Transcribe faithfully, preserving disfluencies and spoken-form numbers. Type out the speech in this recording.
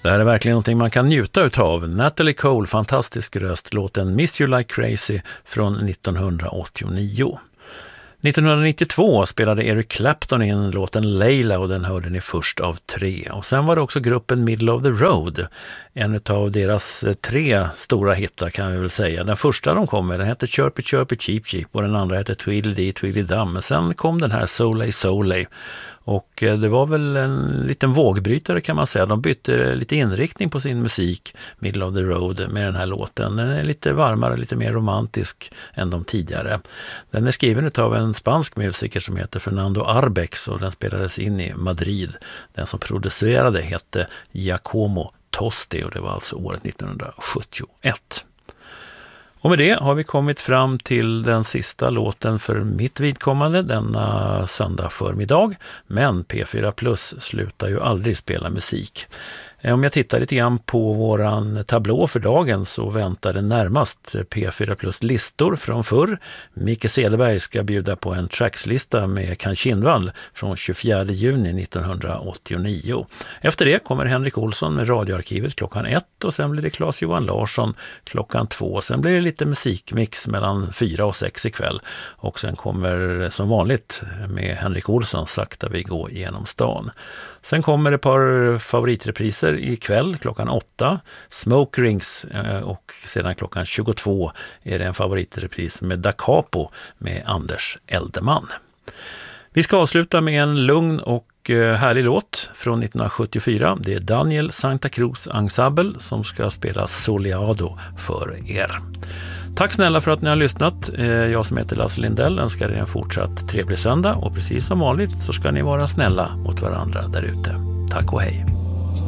Det här är verkligen någonting man kan njuta utav. Natalie Cole, fantastisk röst, låten Miss You Like Crazy från nittonhundraåttionio. nittonhundranittiotvå spelade Eric Clapton in låten Layla och den hörde ni först av tre. Och sen var det också gruppen Middle of the Road, en av deras tre stora hittar kan vi väl säga. Den första de kom med, den hette Chirpy Chirpy Cheep Cheep och den andra hette Tweedledee Tweedledum. Men sen kom den här Soleil Soleil. Och det var väl en liten vågbrytare kan man säga. De bytte lite inriktning på sin musik, Middle of the Road, med den här låten. Den är lite varmare, lite mer romantisk än de tidigare. Den är skriven av en spansk musiker som heter Fernando Arbex och den spelades in i Madrid. Den som producerade hette Giacomo Tosti och det var alltså året nittonhundrasjuttioett. Och med det har vi kommit fram till den sista låten för mitt vidkommande denna söndag förmiddag. Men P fyra Plus slutar ju aldrig spela musik. Om jag tittar lite grann på våran tablå för dagen så väntar det närmast P fyra Plus listor från förr. Micke Cederberg ska bjuda på en trackslista med Kan Kindvall från tjugofjärde juni nittonhundraåttionio. Efter det kommer Henrik Olsson med radioarkivet klockan ett och sen blir det Claes-Johan Larsson klockan två. Sen blir det lite musikmix mellan fyra och sex ikväll. Och sen kommer som vanligt med Henrik Olsson sakta vi går genom stan. Sen kommer det ett par favoritrepriser ikväll klockan åtta, Smoke Rings och sedan klockan tjugotvå är det en favoritrepris med Da Capo med Anders Eldeman. Vi ska avsluta med en lugn och härlig låt från nittonhundrasjuttiofyra. Det är Daniel Santa Cruz Ensemble som ska spela Soleado för er. Tack snälla för att ni har lyssnat. Jag som heter Lasse Lindell önskar er en fortsatt trevlig söndag och precis som vanligt så ska ni vara snälla mot varandra där ute. Tack och hej.